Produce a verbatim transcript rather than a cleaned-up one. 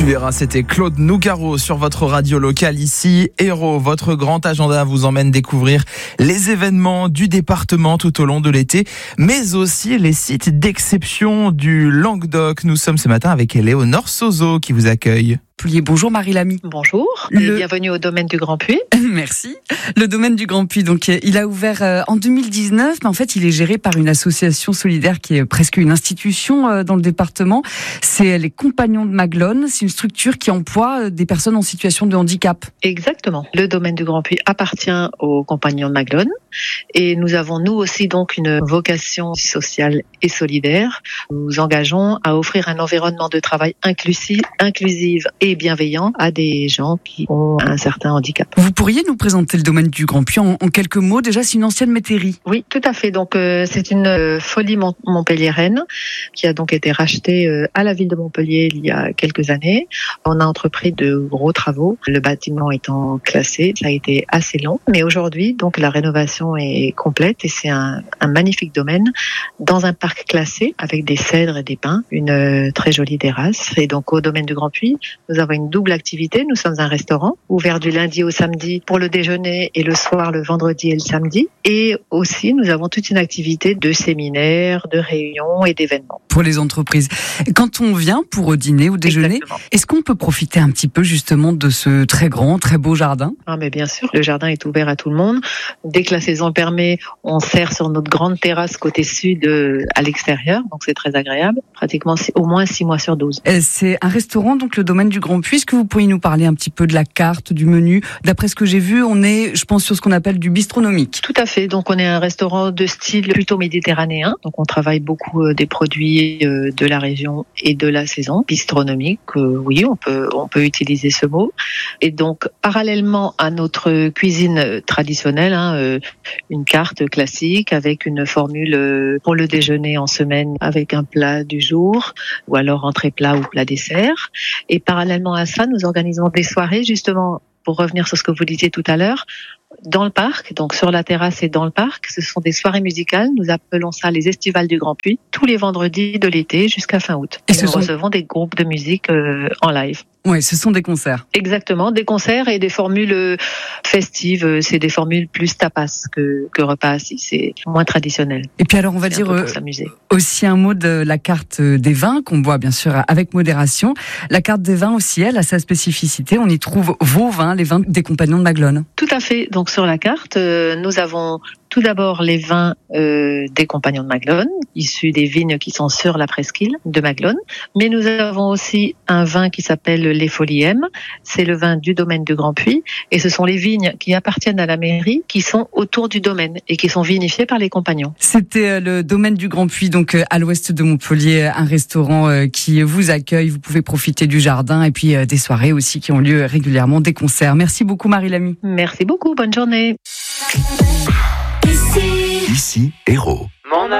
Tu verras, c'était Claude Nougaro sur votre radio locale ici. Héros, votre grand agenda vous emmène découvrir les événements du département tout au long de l'été, mais aussi les sites d'exception du Languedoc. Nous sommes ce matin avec Éléonore Sozo qui vous accueille. Bonjour Marie Lamy. Bonjour Le... et bienvenue au domaine du Grand Puy. Merci. Le domaine du Grand Puy, donc il a ouvert en deux mille dix-neuf, mais en fait il est géré par une association solidaire qui est presque une institution dans le département. C'est les Compagnons de Maglone. C'est une structure qui emploie des personnes en situation de handicap. Exactement. Le domaine du Grand Puy appartient aux Compagnons de Maglone et nous avons nous aussi donc une vocation sociale et solidaire. Nous nous engageons à offrir un environnement de travail inclusif, inclusive et bienveillant à des gens qui ont un certain handicap. Vous pourriez nous présenter le domaine du Grand Puy en, en quelques mots? Déjà, c'est une ancienne métairie. Oui, tout à fait. Donc, euh, c'est une euh, folie mont- montpelliéraine qui a donc été rachetée euh, à la ville de Montpellier il y a quelques années. On a entrepris de gros travaux, le bâtiment étant classé. Ça a été assez long, mais aujourd'hui, donc, la rénovation est complète et c'est un, un magnifique domaine dans un parc classé avec des cèdres et des pins, une euh, très jolie terrasse. Et donc, au domaine du Grand Puy, nous avons une double activité. Nous sommes un restaurant ouvert du lundi au samedi pour le déjeuner et le soir, le vendredi et le samedi. Et aussi, nous avons toute une activité de séminaires, de réunions et d'événements. Pour les entreprises. Quand on vient pour dîner ou déjeuner, Exactement. Est-ce qu'on peut profiter un petit peu justement de ce très grand, très beau jardin? Ah, mais bien sûr, le jardin est ouvert à tout le monde. Dès que la saison permet, on sert sur notre grande terrasse côté sud euh, à l'extérieur. Donc, c'est très agréable. Pratiquement six, au moins six mois sur douze. C'est un restaurant, donc le domaine du Grand Puy. Est-ce que vous pourriez nous parler un petit peu de la carte, du menu? D'après ce que j'ai vu, on est, je pense, sur ce qu'on appelle du bistronomique. Tout à fait. Donc, on est un restaurant de style plutôt méditerranéen. Donc, on travaille beaucoup euh, des produits euh, de la région et de la saison. Bistronomique, euh, oui, on peut, on peut utiliser ce mot. Et donc, parallèlement à notre cuisine traditionnelle, hein, euh, une carte classique avec une formule euh, pour le déjeuner en semaine avec un plat du jour ou alors entrée plat ou plat dessert. Et parallèlement à ça, nous organisons des soirées justement pour revenir sur ce que vous disiez tout à l'heure, dans le parc, donc sur la terrasse et dans le parc. Ce sont des soirées musicales. Nous appelons ça les Estivales du Grand Puy, tous les vendredis de l'été jusqu'à fin août. Et, et nous sont... recevons des groupes de musique euh, en live. Oui, ce sont des concerts. Exactement, des concerts et des formules festives. C'est des formules plus tapas que, que repas assis. C'est moins traditionnel. Et puis alors, on va c'est dire un euh, aussi un mot de la carte des vins qu'on boit bien sûr avec modération. La carte des vins aussi, elle a sa spécificité. On y trouve vos vins, les vins des Compagnons de Maglone. Tout à fait. Donc sur la carte, euh, nous avons tout d'abord les vins euh, des Compagnons de Maglone, issus des vignes qui sont sur la presqu'île de Maglone. Mais nous avons aussi un vin qui s'appelle les Folies M. C'est le vin du domaine du Grand Puy. Et ce sont les vignes qui appartiennent à la mairie qui sont autour du domaine et qui sont vinifiées par les compagnons. C'était le domaine du Grand Puy, donc à l'ouest de Montpellier, un restaurant qui vous accueille. Vous pouvez profiter du jardin et puis des soirées aussi qui ont lieu régulièrement, des concerts. Merci beaucoup Marie Lamy. Merci beaucoup, bonne journée. Ici, Héros.